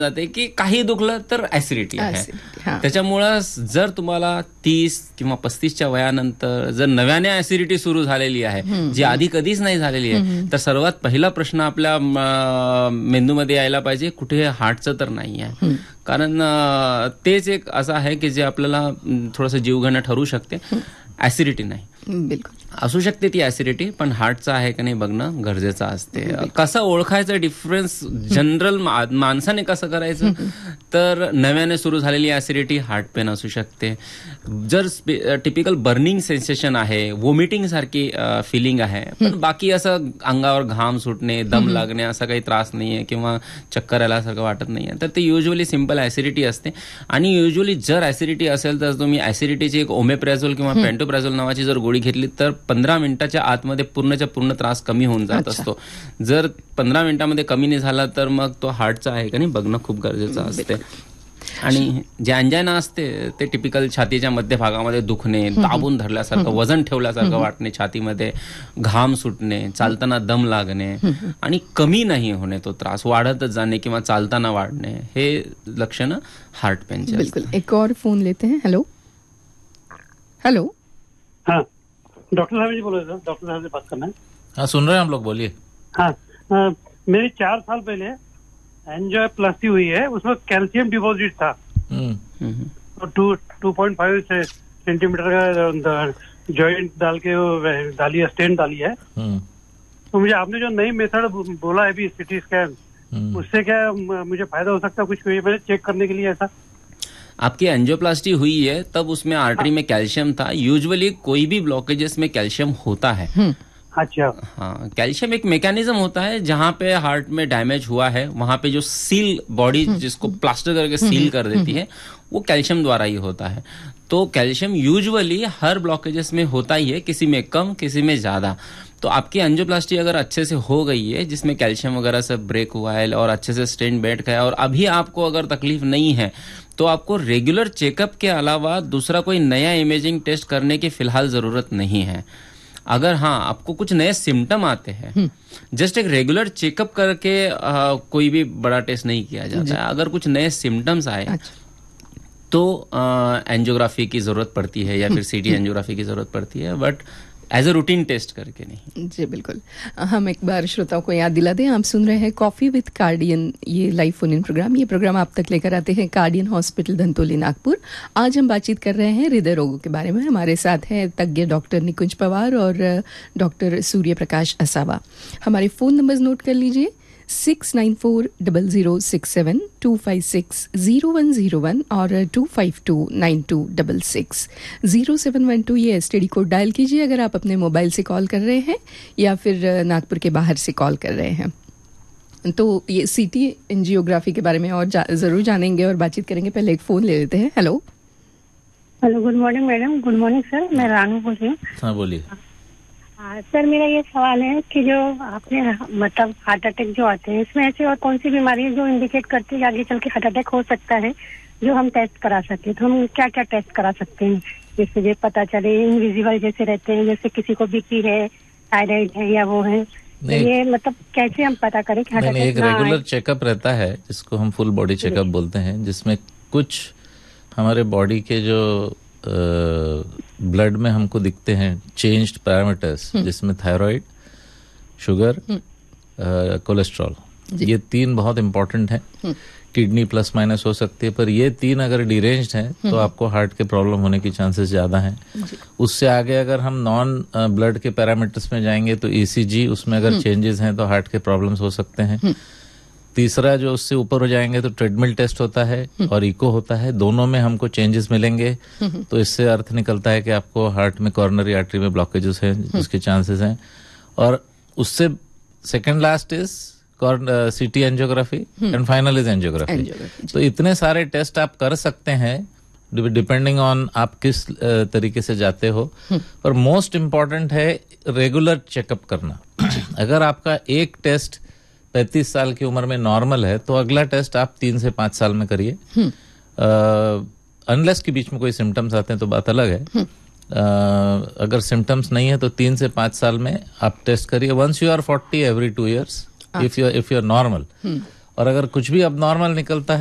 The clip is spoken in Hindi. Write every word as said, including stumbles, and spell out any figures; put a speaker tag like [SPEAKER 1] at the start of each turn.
[SPEAKER 1] जाते की काही दुखलं तर ऍसिडिटी आहे. त्याच्यामुळं जर तुम्हाला तीस किंवा पस्तीसच्या वयानंतर जर नव्याने ऍसिडिटी सुरू झालेली आहे, जी आधी कधीच नाही झालेली आहे, तर सर्वात पहिला प्रश्न आपल्या मेंदूमध्ये यायला पाहिजे, कुठे हार्टचं तर नाही आहे. कारण तेच एक असं आहे की जे आपल्याला थोडंसं जीवघेणं ठरू शकते. ऍसिडिटी नाही,
[SPEAKER 2] बिलकुल
[SPEAKER 1] असू शकते ती ऍसिडिटी, पण हार्टचं आहे का नाही बघणं गरजेचं असते. कसं ओळखायचं डिफरन्स जनरल माणसाने कसं करायचं, तर नव्याने सुरू झालेली ऍसिडिटी हार्ट पेन असू शकते. जर टिपिकल बर्निंग सेन्सेशन आहे, वॉमिटिंग सारखी फिलिंग आहे, पण बाकी असं अंगावर घाम सुटणे, दम लागणे असा काही त्रास नाहीये किंवा चक्कर आल्यासारखं वाटत नाहीये, तर ते युजली सिंपल ऍसिडिटी असते. आणि युजली जर ऍसिडिटी असेल तर तुम्ही ऍसिडिटीची एक ओमेप्राझोल किंवा पेंटोप्राझोल नावाची जर गोळी घेतली तर पंधरा मिनिटाच्या आतमध्ये पूर्णच्या पूर्ण त्रास कमी होऊन जात असतो. जर पंधरा मिनिटांमध्ये कमी नाही झाला तर मग तो हार्टचा आहे का नाही बघणं खूप गरजेचं असते. आणि जे अंजायना असते ते टिपिकल छातीच्या मध्य भागामध्ये दुखणे, दाबून धरल्यासारखं, वजन ठेवल्यासारखं वाटणे, छातीमध्ये घाम सुटणे, चालताना दम लागणे आणि कमी नाही होणे, तो त्रास वाढतच जाणे किंवा चालताना वाढणे, हे लक्षणं हार्ट पेनचे.
[SPEAKER 2] बिल्कुल. एक और फोन लेते हैं. हेलो हेलो
[SPEAKER 3] हाँ, डॉक्टर साहब जी बोल रहे थे. डॉक्टर साहब से बात करना है.
[SPEAKER 4] हाँ, सुन रहे हैं हम लोग, बोलिए.
[SPEAKER 3] हाँ, आ, मेरी चार साल पहले एंजियोप्लास्टी हुई है, उसमें कैल्शियम डिपॉजिट था और to two point five centimetre का जॉइंट डाल के डाली है, स्टेंट डाली है. तो मुझे आपने जो नई मेथड बोला है अभी सिटी स्कैन, उससे क्या मुझे फायदा हो सकता है कुछ? मैंने चेक करने के लिए ऐसा.
[SPEAKER 1] आपकी एंजियोप्लास्टी हुई है तब उसमें आर्टरी में कैल्शियम था. यूजुअली कोई भी ब्लॉकेजेस में कैल्शियम होता है.
[SPEAKER 3] अच्छा.
[SPEAKER 1] हाँ, कैल्शियम एक मैकेनिज्म होता है जहां पे हार्ट में डैमेज हुआ है, वहां पे जो सील बॉडी जिसको प्लास्टर करके सील कर देती है, वो कैल्शियम द्वारा ही होता है. तो कैल्शियम यूजुअली हर ब्लॉकेजेस में होता ही है, किसी में कम किसी में ज्यादा. तो आपकी एंजियोप्लास्टी अगर अच्छे से हो गई है, जिसमें कैल्शियम वगैरह सब ब्रेक हुआ है और अच्छे से स्टेंट बैठ गया, और अभी आपको अगर तकलीफ नहीं है, तो आपको रेगुलर चेकअप के अलावा दूसरा कोई नया इमेजिंग टेस्ट करने की फिलहाल जरूरत नहीं है. अगर हाँ आपको कुछ नए सिम्टम आते हैं, जस्ट एक रेगुलर चेकअप करके आ, कोई भी बड़ा टेस्ट नहीं किया जाता है. अगर कुछ नए सिम्टम्स आए अच्छा. तो एंजियोग्राफी की जरूरत पड़ती है या फिर सीटी एंजियोग्राफी की जरूरत पड़ती है, but as a routine test करके नहीं.
[SPEAKER 2] जी बिल्कुल. हम एक बार श्रोताओं को याद दिला दें, आप सुन रहे हैं कॉफी विद कार्डियन, ये लाइव फोन इन प्रोग्राम. ये प्रोग्राम आप तक लेकर आते हैं कार्डियन हॉस्पिटल धंतोली नागपुर. आज हम बातचीत कर रहे हैं हृदय रोगों के बारे में. हमारे साथ हैं तज्ञ डॉक्टर निकुंज पवार और डॉक्टर सूर्य प्रकाश असावा. हमारे फोन नंबर्स नोट कर लीजिए. Six nine four double zero six seven to five six zero one zero one और to five to nine to double six zero seven one two ये एसटीडी कोड डायल कीजिए अगर आप अपने मोबाइल से कॉल कर रहे हैं या फिर नागपुर के बाहर से कॉल कर रहे हैं. तो ये सीटी एंजियोग्राफी के बारे में और जा, जरूर जानेंगे और बातचीत करेंगे. पहले एक फोन ले लेते हैं. Hello
[SPEAKER 5] hello, good morning madam. Good morning sir, मैं रानू बोल रही हूँ.
[SPEAKER 4] हाँ, बोलिए.
[SPEAKER 5] सर मेरा ये सवाल है कि जो आपने मतलब हार्ट अटैक जो आते हैं, इसमें ऐसी और कौन सी बीमारी है जो इंडिकेट करती है आगे चल के हार्ट अटैक हो सकता है, जो हम टेस्ट करा सकते? तो हम क्या क्या टेस्ट करा सकते हैं जिससे ये पता चले? इनविजिबल जैसे रहते हैं, जैसे किसी को बीपी है, थायराइड है या वो है, तो ये मतलब कैसे हम पता करें कि हार्ट अटैक?
[SPEAKER 4] एक रेगुलर चेकअप रहता है जिसको हम फुल बॉडी चेकअप बोलते हैं, जिसमें कुछ हमारे बॉडी के जो ब्लड में हमको दिखते हैं चेंज्ड पैरामीटर्स, जिसमें थायराइड, शुगर, कोलेस्ट्रॉल, ये तीन बहुत इंपॉर्टेंट हैं. किडनी प्लस माइनस हो सकती है, पर ये तीन अगर डिरेंज्ड हैं तो आपको हार्ट के प्रॉब्लम होने की चांसेस ज्यादा हैं. उससे आगे अगर हम नॉन ब्लड के पैरामीटर्स में जाएंगे तो ईसीजी, उसमें अगर चेंजेस हैं तो हार्ट के प्रॉब्लम्स हो सकते हैं. तीसरा जो उससे ऊपर हो जाएंगे तो ट्रेडमिल टेस्ट होता है और इको होता है. दोनों में हमको चेंजेस मिलेंगे तो इससे अर्थ निकलता है कि आपको हार्ट में कॉर्नरी आर्टरी में ब्लॉकेजेस हैं, जिसके चांसेस हैं. और उससे second last is CT angiography and final is angiography. तो इतने सारे टेस्ट आप कर सकते हैं डिपेंडिंग ऑन आप किस तरीके से जाते हो. पर मोस्ट इम्पॉर्टेंट है रेगुलर चेकअप करना. अगर आपका एक टेस्ट पैंतीस साल की उम्र में नॉर्मल है तो अगला टेस्ट आप तीन से पांच साल में करिए. अनलेस के बीच में कोई सिम्टम्स आते हैं तो बात अलग है. uh, अगर सिम्टम्स नहीं है तो तीन से पांच साल में आप टेस्ट करिए. Once you are forty every two years if you if you are normal. और अगर कुछ भी अब नॉर्मल निकलता है